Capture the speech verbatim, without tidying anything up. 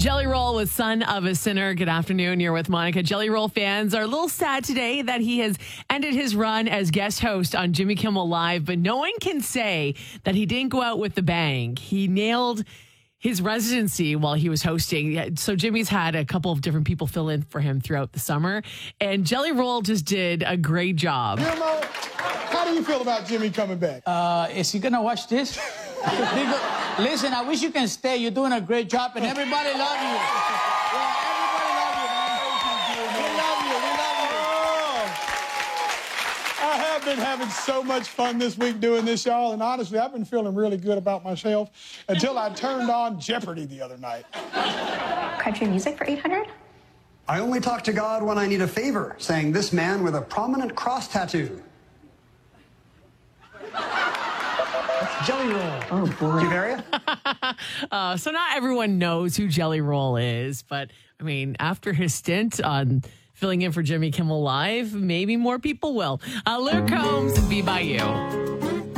Jelly Roll with Son of a Sinner. Good afternoon. You're with Monica. Jelly Roll fans are a little sad today that he has ended his run as guest host on Jimmy Kimmel Live, but no one can say that he didn't go out with the bang. He nailed his residency while he was hosting. So Jimmy's had a couple of different people fill in for him throughout the summer, and Jelly Roll just did a great job. Jimmo, how do you feel about Jimmy coming back? Uh, is he gonna watch this? Listen, I wish you can stay. You're doing a great job, and everybody love you. Yeah, everybody love you, man. We love you. We love you. I have been having so much fun this week doing this, y'all, and honestly, I've been feeling really good about myself until I turned on Jeopardy the other night. Country music for eight hundred? I only talk to God when I need a favor, saying this man with a prominent cross tattoo. Jelly Roll. Oh, boy. Juvaria? uh, so not everyone knows who Jelly Roll is, but I mean, after his stint on filling in for Jimmy Kimmel Live, maybe more people will. Uh, Luke Combs, Be By You.